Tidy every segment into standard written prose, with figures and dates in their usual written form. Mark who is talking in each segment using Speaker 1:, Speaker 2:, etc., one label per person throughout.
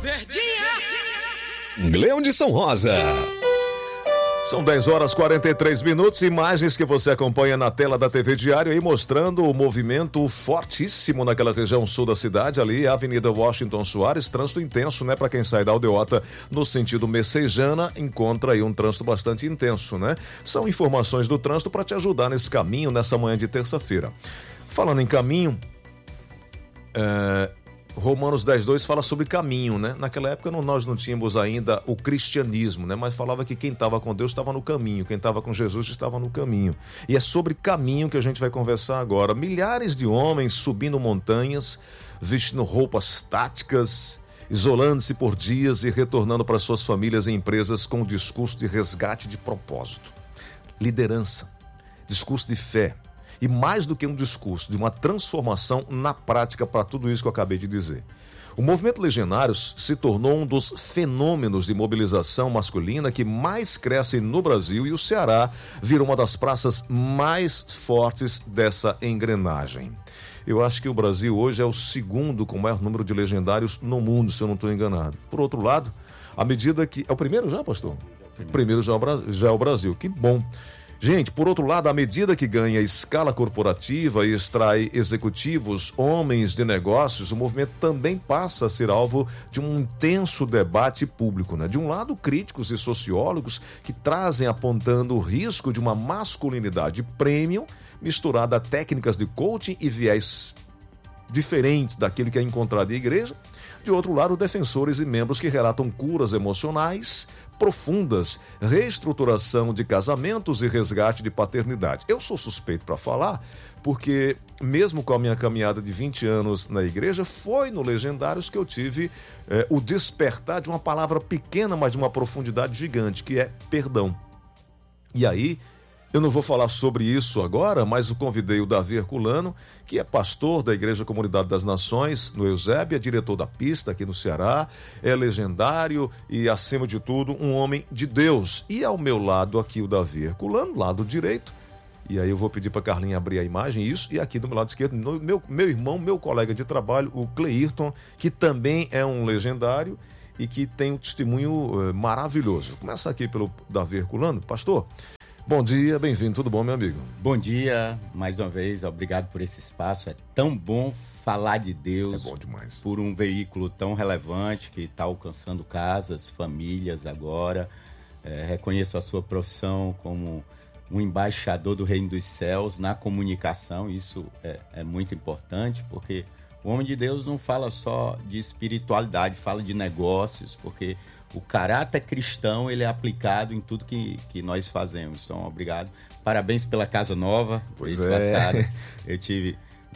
Speaker 1: Leão de São Rosa. São 10h43, imagens que você acompanha na tela da TV Diário aí mostrando o movimento fortíssimo naquela região sul da cidade, ali a Avenida Washington Soares, trânsito intenso, né? Para quem sai da Aldeota no sentido Messejana, encontra aí um trânsito bastante intenso, né? São informações do trânsito para te ajudar nesse caminho, nessa manhã de terça-feira. Falando em caminho, Romanos 10:2 fala sobre caminho, né? Naquela época nós não tínhamos ainda o cristianismo, né? Mas falava que quem estava com Deus estava no caminho, quem estava com Jesus estava no caminho. E é sobre caminho que a gente vai conversar agora. Milhares de homens subindo montanhas, vestindo roupas táticas, isolando-se por dias e retornando para suas famílias e empresas com o discurso de resgate de propósito. Liderança, discurso de fé. E mais do que um discurso, de uma transformação na prática para tudo isso que eu acabei de dizer. O movimento Legionários se tornou um dos fenômenos de mobilização masculina que mais crescem no Brasil e o Ceará virou uma das praças mais fortes dessa engrenagem. Eu acho que o Brasil hoje é o segundo com o maior número de legendários no mundo, se eu não estou enganado. Por outro lado, à medida que... É o primeiro já, pastor? Primeiro já é o Brasil. Que bom. Gente, por outro lado, à medida que ganha escala corporativa e extrai executivos, homens de negócios, o movimento também passa a ser alvo de um intenso debate público, né? De um lado, críticos e sociólogos que trazem apontando o risco de uma masculinidade premium misturada a técnicas de coaching e viés diferentes daquele que é encontrado em igreja. De outro lado, defensores e membros que relatam curas emocionais profundas, reestruturação de casamentos e resgate de paternidade. Eu sou suspeito para falar, porque mesmo com a minha caminhada de 20 anos na igreja, foi no Legendários que eu tive o despertar de uma palavra pequena, mas de uma profundidade gigante, que é perdão. E aí, eu não vou falar sobre isso agora, mas eu convidei o Davi Herculano, que é pastor da Igreja Comunidade das Nações, no Eusébio, é diretor da pista aqui no Ceará, é legendário e, acima de tudo, um homem de Deus. E ao meu lado aqui o Davi Herculano, lado direito, e aí eu vou pedir para a Carlinha abrir a imagem, isso, e aqui do meu lado esquerdo, meu irmão, meu colega de trabalho, o Cleirton, que também é um legendário e que tem um testemunho maravilhoso. Começa aqui pelo Davi Herculano. Pastor, bom dia, bem-vindo, tudo bom, meu amigo?
Speaker 2: Bom dia, mais uma vez, obrigado por esse espaço. É tão bom falar de Deus.
Speaker 1: É bom demais.
Speaker 2: Por um veículo tão relevante que está alcançando casas, famílias agora. Reconheço a sua profissão como um embaixador do Reino dos Céus na comunicação. Isso é muito importante, porque o homem de Deus não fala só de espiritualidade, fala de negócios, porque o caráter cristão, ele é aplicado em tudo que nós fazemos. Então, obrigado. Parabéns pela casa nova.
Speaker 1: Pois
Speaker 2: passado, eu tive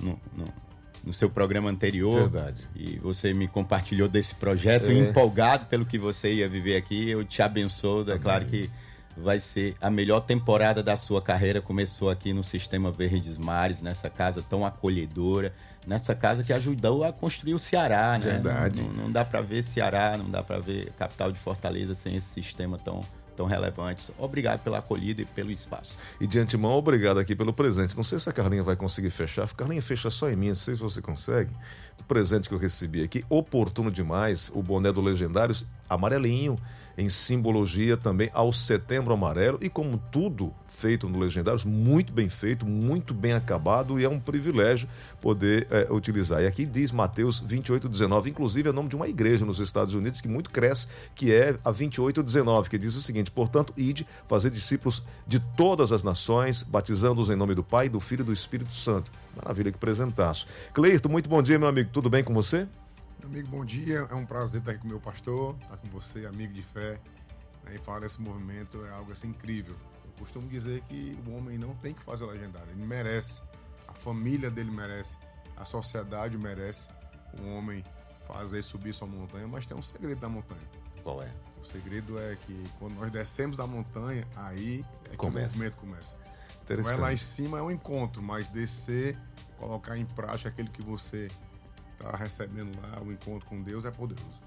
Speaker 2: no seu programa anterior.
Speaker 1: Verdade.
Speaker 2: E você me compartilhou desse projeto, empolgado pelo que você ia viver aqui. Eu te abençoo. É claro que vai ser a melhor temporada da sua carreira. Começou aqui no Sistema Verdes Mares, nessa casa tão acolhedora, nessa casa que ajudou a construir o Ceará, né?
Speaker 1: Verdade.
Speaker 2: Não dá para ver Ceará, não dá para ver a capital de Fortaleza sem esse sistema tão relevante. Obrigado pela acolhida e pelo espaço.
Speaker 1: E de antemão, obrigado aqui pelo presente. Não sei se a Carlinha vai conseguir fechar. Carlinha, fecha só em mim, não sei se você consegue. O presente que eu recebi aqui, oportuno demais, o boné do Legendários, amarelinho, em simbologia também ao Setembro Amarelo, e como tudo feito no Legendários, muito bem feito, muito bem acabado, e é um privilégio poder utilizar. E aqui diz Mateus 28:19, inclusive é nome de uma igreja nos Estados Unidos que muito cresce, que é a 28:19, que diz o seguinte: portanto, ide, fazer discípulos de todas as nações, batizando-os em nome do Pai, do Filho e do Espírito Santo. Maravilha, que presentaço. Cleirton, muito bom dia, meu amigo, tudo bem com você?
Speaker 3: Meu amigo, bom dia. É um prazer estar aqui com o meu pastor, estar com você, amigo de fé, né? E falar desse movimento é algo assim incrível. Eu costumo dizer que o homem não tem que fazer o legendário, ele merece. A família dele merece, a sociedade merece um homem fazer subir sua montanha, mas tem um segredo da montanha.
Speaker 1: Qual é?
Speaker 3: O segredo é que quando nós descemos da montanha, aí é que
Speaker 1: começa.
Speaker 3: O movimento começa.
Speaker 1: Interessante.
Speaker 3: Vai lá em cima é um encontro, mas descer, colocar em prática aquele que você está recebendo lá, o encontro com Deus é poderoso.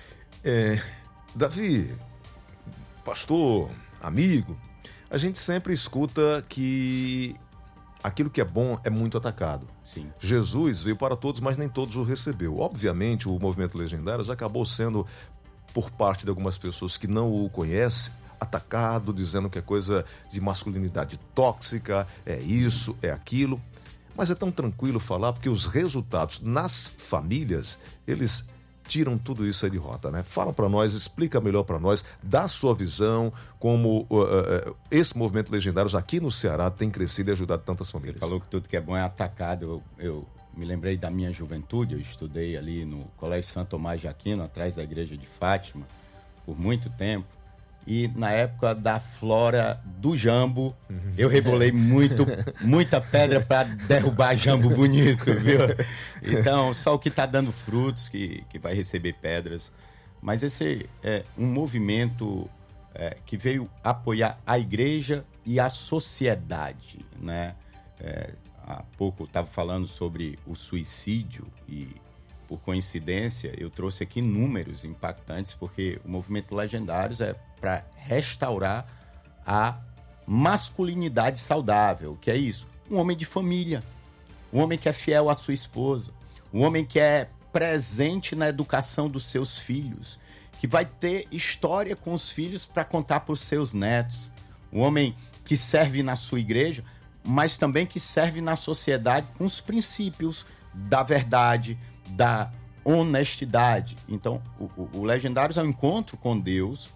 Speaker 1: Davi, pastor, amigo, a gente sempre escuta que aquilo que é bom é muito atacado.
Speaker 2: Sim.
Speaker 1: Jesus veio para todos, mas nem todos o recebeu. Obviamente, o movimento Legendários acabou sendo, por parte de algumas pessoas que não o conhecem, atacado, dizendo que é coisa de masculinidade tóxica, é isso, é aquilo. Mas é tão tranquilo falar, porque os resultados nas famílias, eles tiram tudo isso aí de rota, né? Fala para nós, explica melhor para nós, dá a sua visão, como esse movimento Legendários aqui no Ceará tem crescido e ajudado tantas famílias.
Speaker 2: Você falou que tudo que é bom é atacado. Eu me lembrei da minha juventude, eu estudei ali no Colégio Santo Tomás de Aquino, atrás da igreja de Fátima, por muito tempo. E na época da flora do jambo, eu rebolei muita pedra para derrubar jambo bonito, viu? Então, só o que está dando frutos que vai receber pedras. Mas esse é um movimento que veio apoiar a igreja e a sociedade, né? Há pouco eu estava falando sobre o suicídio e, por coincidência, eu trouxe aqui números impactantes, porque o movimento Legendários é para restaurar a masculinidade saudável. O que é isso? Um homem de família, um homem que é fiel à sua esposa, um homem que é presente na educação dos seus filhos, que vai ter história com os filhos para contar para os seus netos, um homem que serve na sua igreja, mas também que serve na sociedade com os princípios da verdade, da honestidade. Então, o Legendários é um encontro com Deus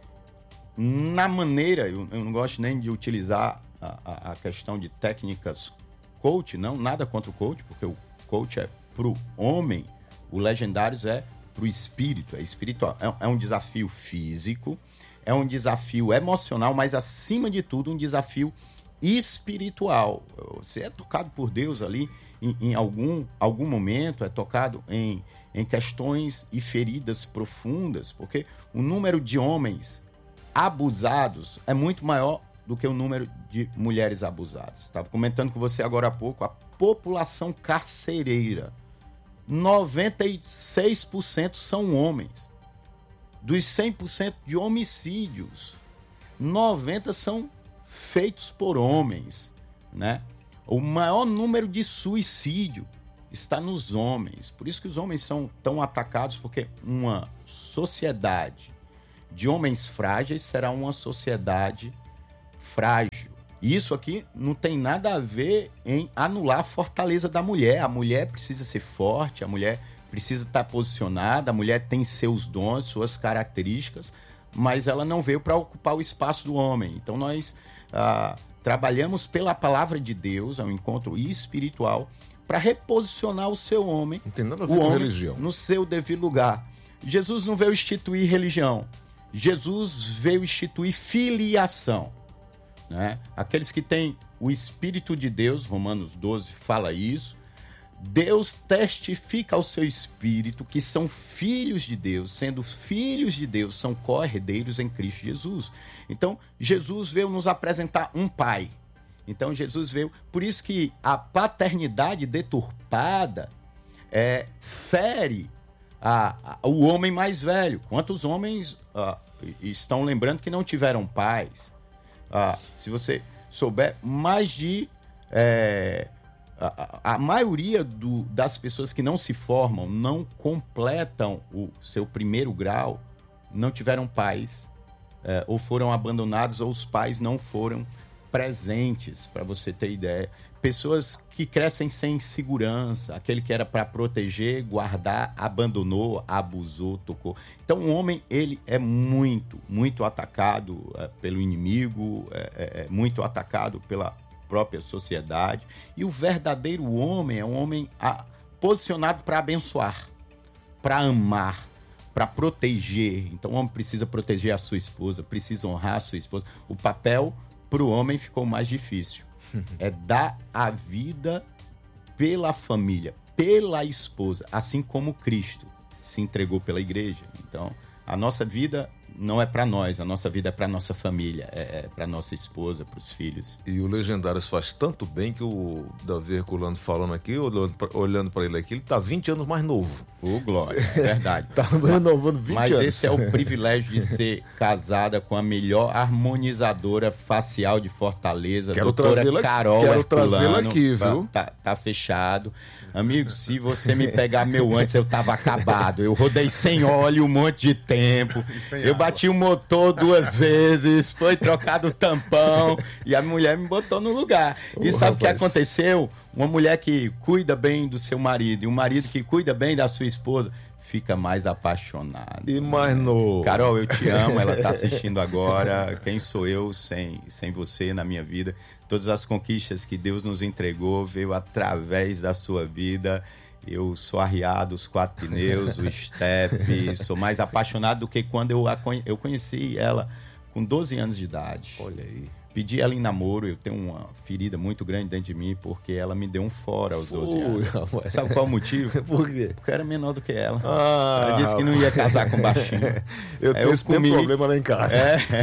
Speaker 2: na maneira, eu não gosto nem de utilizar a questão de técnicas coach, não, nada contra o coach, porque o coach é pro homem, o Legendários é pro espírito, é espiritual. É um desafio físico, é um desafio emocional, mas acima de tudo um desafio espiritual. Você é tocado por Deus ali em algum momento, é tocado em questões e feridas profundas, porque o número de homens abusados é muito maior do que o número de mulheres abusadas. Estava comentando com você agora há pouco, a população carcereira, 96% são homens. Dos 100% de homicídios, 90% são feitos por homens, né? O maior número de suicídio está nos homens. Por isso que os homens são tão atacados, porque uma sociedade de homens frágeis será uma sociedade frágil. E isso aqui não tem nada a ver em anular a fortaleza da mulher. A mulher precisa ser forte, a mulher precisa estar posicionada, a mulher tem seus dons, suas características, mas ela não veio para ocupar o espaço do homem. Então nós trabalhamos pela palavra de Deus, é um encontro espiritual, para reposicionar o seu homem,
Speaker 1: não tem nada a ver com religião,
Speaker 2: no seu devido lugar. Jesus não veio instituir religião, Jesus veio instituir filiação, né? Aqueles que têm o Espírito de Deus, Romanos 12 fala isso, Deus testifica ao seu espírito que são filhos de Deus, sendo filhos de Deus, são co-herdeiros em Cristo Jesus. Então, Jesus veio nos apresentar um pai. Então, Jesus veio... Por isso que a paternidade deturpada fere o homem mais velho. Quantos homens estão lembrando que não tiveram pais? Se você souber, mais de... A maioria das pessoas que não se formam, não completam o seu primeiro grau, não tiveram pais, ou foram abandonados, ou os pais não foram presentes, para você ter ideia. Pessoas que crescem sem segurança, aquele que era para proteger, guardar, abandonou, abusou, tocou. Então o homem, ele é muito, muito atacado pelo inimigo, muito atacado pela própria sociedade, e o verdadeiro homem é um homem posicionado para abençoar, para amar, para proteger. Então o homem precisa proteger a sua esposa, precisa honrar a sua esposa. O papel para o homem ficou mais difícil, é dar a vida pela família, pela esposa, assim como Cristo se entregou pela igreja. Então a nossa vida não é para nós, a nossa vida é para nossa família, é para nossa esposa, para os filhos.
Speaker 1: E o Legendários faz tanto bem que o Davi Herculano falando aqui, olhando para ele aqui, ele tá 20 anos mais novo.
Speaker 2: Ô, glória, é verdade.
Speaker 1: Tá renovando 20
Speaker 2: Mas
Speaker 1: anos.
Speaker 2: esse é o privilégio de ser casada com a melhor harmonizadora facial de Fortaleza, doutora Carol
Speaker 1: Quero
Speaker 2: Herculano.
Speaker 1: trazê-la aqui, viu?
Speaker 2: Tá fechado. Amigo, se você me pegar meu antes, eu tava acabado. Eu rodei sem óleo um monte de tempo. Eu bati o motor 2 vezes, foi trocado o tampão e a mulher me botou no lugar. E sabe o que aconteceu? Uma mulher que cuida bem do seu marido e um marido que cuida bem da sua esposa fica mais apaixonado.
Speaker 1: E mais novo.
Speaker 2: Carol, eu te amo, ela tá assistindo agora. Quem sou eu sem você na minha vida? Todas as conquistas que Deus nos entregou veio através da sua vida. Eu sou arriado, os 4 pneus, o step. Sou mais apaixonado do que quando eu conheci ela com 12 anos de idade.
Speaker 1: Olha aí.
Speaker 2: Pedi ela em namoro, eu tenho uma ferida muito grande dentro de mim, porque ela me deu um fora aos 12 anos. Sabe qual é o motivo?
Speaker 1: Por quê?
Speaker 2: Porque eu era menor do que ela. Ela disse que não ia casar com baixinho.
Speaker 1: Eu tenho esse mesmo problema lá em casa.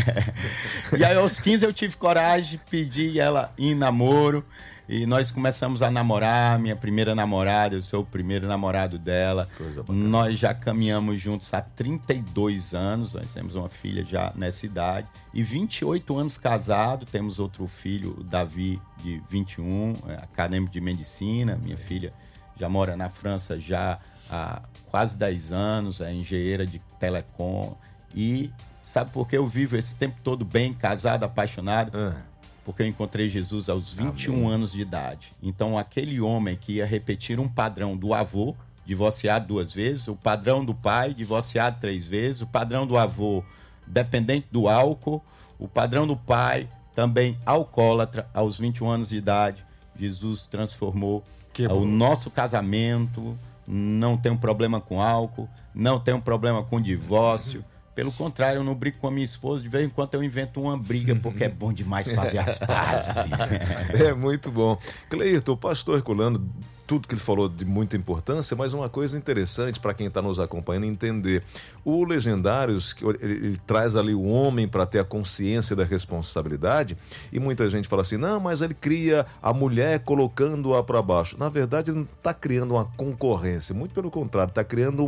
Speaker 2: E aí aos 15 eu tive coragem, pedi ela em namoro. E nós começamos a namorar, minha primeira namorada, eu sou o primeiro namorado dela. Nós já caminhamos juntos há 32 anos, nós temos uma filha já nessa idade. E 28 anos casado, temos outro filho, o Davi, de 21, acadêmico de medicina. Minha filha já mora na França já há quase 10 anos, é engenheira de telecom. E sabe por que eu vivo esse tempo todo bem, casado, apaixonado? Porque eu encontrei Jesus aos 21 anos de idade. Então, aquele homem que ia repetir um padrão do avô, divorciado 2 vezes, o padrão do pai, divorciado 3 vezes, o padrão do avô, dependente do álcool, o padrão do pai, também alcoólatra, aos 21 anos de idade, Jesus transformou o nosso casamento, não tem um problema com álcool, não tem um problema com divórcio. Pelo contrário, eu não brigo com a minha esposa. De vez em quando eu invento uma briga, porque é bom demais fazer as pazes.
Speaker 1: É muito bom. Cleirton, o pastor Herculano, tudo que ele falou de muita importância, mas uma coisa interessante para quem está nos acompanhando entender. O Legendários, ele traz ali o homem para ter a consciência da responsabilidade, e muita gente fala assim, não, mas ele cria a mulher colocando-a para baixo. Na verdade, ele não está criando uma concorrência, muito pelo contrário, está criando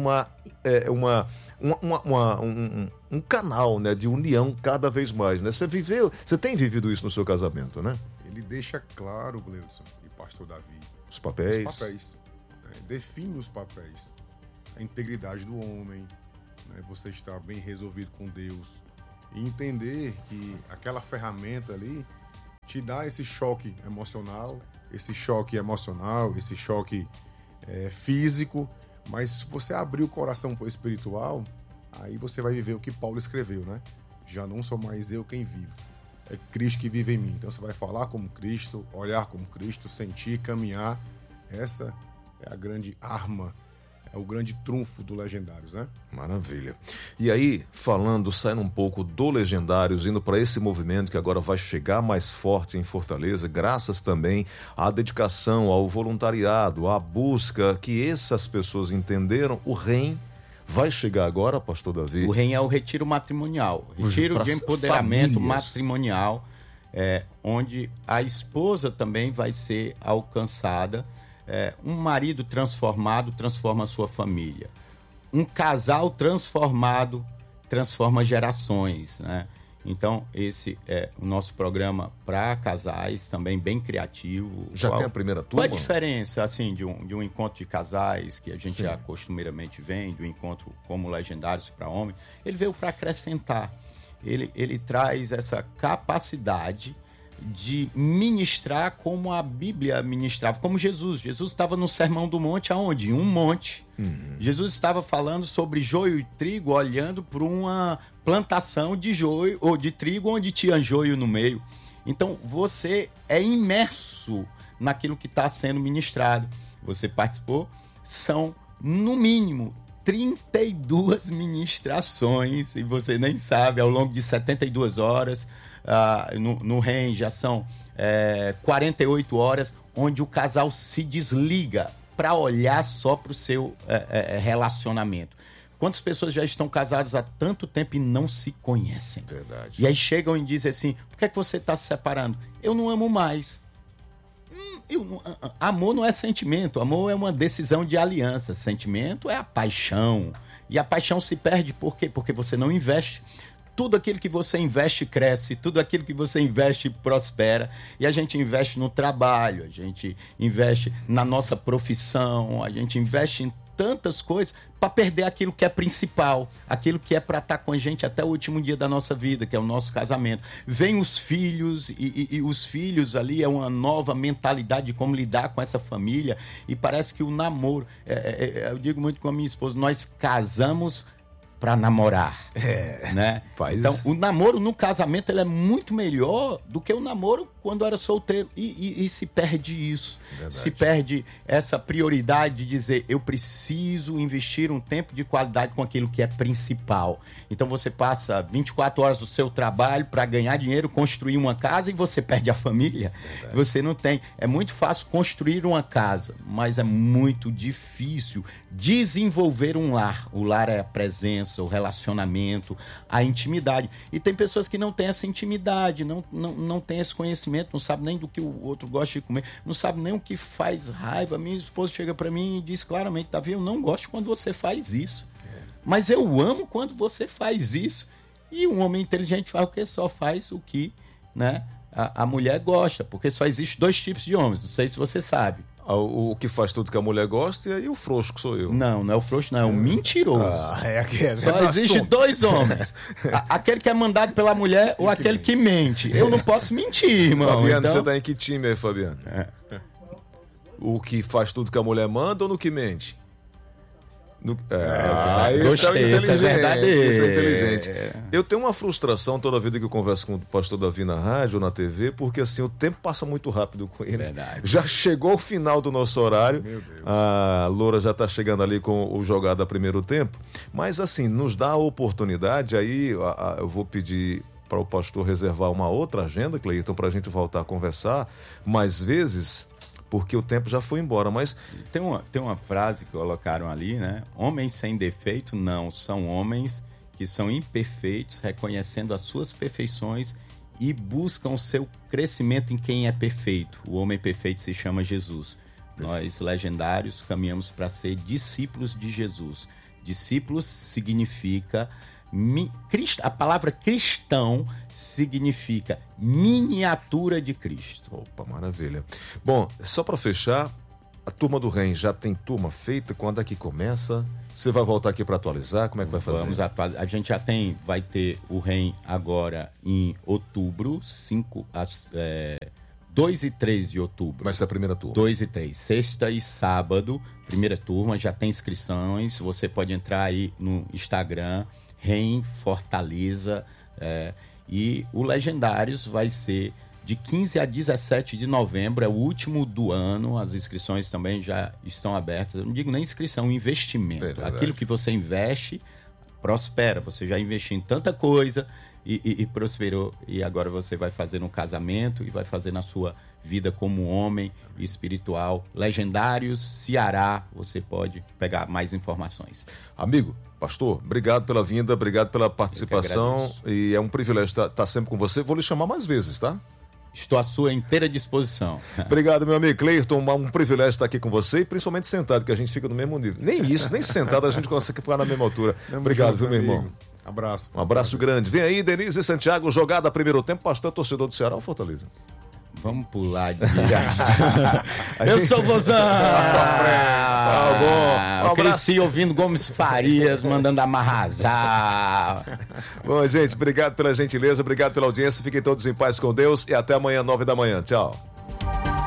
Speaker 1: um canal, né, de união cada vez mais, né? Você tem vivido isso no seu casamento, né?
Speaker 3: Ele deixa claro, Gleudson e pastor Davi,
Speaker 1: os papéis,
Speaker 3: né? Define os papéis, a integridade do homem, né? Você estar bem resolvido com Deus e entender que aquela ferramenta ali te dá esse choque emocional, esse choque físico. Mas se você abrir o coração para o espiritual, aí você vai viver o que Paulo escreveu, né? Já não sou mais eu quem vivo, é Cristo que vive em mim. Então você vai falar como Cristo, olhar como Cristo, sentir, caminhar. Essa é a grande arma, é o grande trunfo do Legendários, né?
Speaker 1: Maravilha. E aí, saindo um pouco do Legendários, indo para esse movimento que agora vai chegar mais forte em Fortaleza, graças também à dedicação, ao voluntariado, à busca que essas pessoas entenderam, o REM vai chegar agora, pastor Davi?
Speaker 2: O REM é o retiro matrimonial, retiro de empoderamento matrimonial, onde a esposa também vai ser alcançada. Um marido transformado transforma a sua família. Um casal transformado transforma gerações, né? Então, esse é o nosso programa para casais, também bem criativo.
Speaker 1: Já tem a primeira turma?
Speaker 2: Qual a diferença, assim, de um encontro de casais, que a gente já costumeiramente vem, de um encontro como Legendários para homem? Ele veio para acrescentar. Ele traz essa capacidade de ministrar como a Bíblia ministrava, como Jesus. Jesus estava no Sermão do Monte, aonde? Um monte. Jesus estava falando sobre joio e trigo, olhando para uma plantação de joio ou de trigo onde tinha joio no meio. Então, você é imerso naquilo que está sendo ministrado. Você participou, são, no mínimo, 32 ministrações, e você nem sabe, ao longo de 72 horas, no REM já são 48 horas, onde o casal se desliga para olhar só para o seu relacionamento. Quantas pessoas já estão casadas há tanto tempo e não se conhecem?
Speaker 1: Verdade.
Speaker 2: E aí chegam e dizem assim, por que é que você está se separando? Eu não amo mais. Amor não é sentimento, amor é uma decisão de aliança. Sentimento é a paixão. E a paixão se perde por quê? Porque você não investe. Tudo aquilo que você investe cresce, tudo aquilo que você investe prospera. E a gente investe no trabalho, a gente investe na nossa profissão, a gente investe em tantas coisas para perder aquilo que é principal, aquilo que é para estar com a gente até o último dia da nossa vida, que é o nosso casamento. Vem os filhos e os filhos ali é uma nova mentalidade de como lidar com essa família, e parece que o namoro, eu digo muito com a minha esposa, nós casamos para namorar, né? Então, o namoro no casamento ele é muito melhor do que o namoro quando era solteiro. E se perde isso. Verdade. Se perde essa prioridade de dizer, eu preciso investir um tempo de qualidade com aquilo que é principal. Então, você passa 24 horas do seu trabalho para ganhar dinheiro, construir uma casa, e você perde a família. Verdade. Você não tem. É muito fácil construir uma casa, mas é muito difícil desenvolver um lar. O lar é a presença, o relacionamento, a intimidade. E tem pessoas que não têm essa intimidade, não têm esse conhecimento, não sabe nem do que o outro gosta de comer, não sabe nem o que faz raiva. Minha esposa chega para mim e diz claramente, Davi, eu não gosto quando você faz isso, mas eu amo quando você faz isso. E um homem inteligente faz o que? Só faz o que, né, a mulher gosta, porque só existe 2 tipos de homens, não sei se você sabe.
Speaker 1: O que faz tudo que a mulher gosta e o frouxo que sou eu.
Speaker 2: Não é o frouxo, não, é o mentiroso. Só existe
Speaker 1: assunto.
Speaker 2: 2 homens. Aquele que é mandado pela mulher ou aquele que mente. Eu não posso mentir, irmão.
Speaker 1: Fabiano,
Speaker 2: então...
Speaker 1: você tá em que time aí, Fabiano? O que faz tudo que a mulher manda ou no que mente?
Speaker 2: Gostei, isso é verdadeiro.
Speaker 1: Isso é inteligente. Eu tenho uma frustração toda vida que eu converso com o pastor Davi na rádio ou na TV, porque assim, o tempo passa muito rápido com ele.
Speaker 2: Verdade.
Speaker 1: Já chegou o final do nosso horário.
Speaker 3: Meu Deus.
Speaker 1: A Loura já está chegando ali com o jogada primeiro tempo. Mas assim, nos dá a oportunidade, aí eu vou pedir para o pastor reservar uma outra agenda, Cleiton, para a gente voltar a conversar mais vezes, porque o tempo já foi embora, mas...
Speaker 2: Tem uma frase que colocaram ali, né? Homens sem defeito não, são homens que são imperfeitos, reconhecendo as suas perfeições e buscam o seu crescimento em quem é perfeito. O homem perfeito se chama Jesus. Nós, legendários, caminhamos para ser discípulos de Jesus. Discípulos significa... A palavra cristão significa miniatura de Cristo.
Speaker 1: Opa, maravilha. Bom, só para fechar, a turma do REM já tem turma feita? Quando é que começa? Você vai voltar aqui para atualizar? Como é que vai fazer?
Speaker 2: Vamos atualizar. A gente já vai ter o REM agora em outubro, 2 e 3 de outubro.
Speaker 1: Vai ser a primeira turma.
Speaker 2: 2 e 3, sexta e sábado, primeira turma, já tem inscrições. Você pode entrar aí no Instagram, REM Fortaleza, e o Legendários vai ser de 15 a 17 de novembro, é o último do ano, as inscrições também já estão abertas. Eu não digo nem inscrição, investimento. Aquilo que você investe, prospera. Você já investiu em tanta coisa e prosperou, e agora você vai fazer no casamento e vai fazer na sua vida como homem espiritual. Legendários, Ceará, você pode pegar mais informações.
Speaker 1: Amigo, pastor, obrigado pela vinda, obrigado pela participação, e é um privilégio estar sempre com você. Vou lhe chamar mais vezes, tá?
Speaker 2: Estou à sua inteira disposição.
Speaker 1: Obrigado, meu amigo Cleiton, um privilégio estar aqui com você, e principalmente sentado, que a gente fica no mesmo nível. Nem isso, nem sentado a gente consegue ficar na mesma altura. Obrigado, viu, meu irmão?
Speaker 3: Abraço.
Speaker 1: Um abraço grande. Vem aí, Denise e Santiago, jogada primeiro tempo, pastor torcedor do Ceará ou Fortaleza?
Speaker 2: Vamos pular de Eu sou Vozão! Eu cresci ouvindo Gomes Farias, mandando amarrazar.
Speaker 1: Bom, gente, obrigado pela gentileza, obrigado pela audiência. Fiquem todos em paz com Deus e até amanhã, 9 da manhã. Tchau.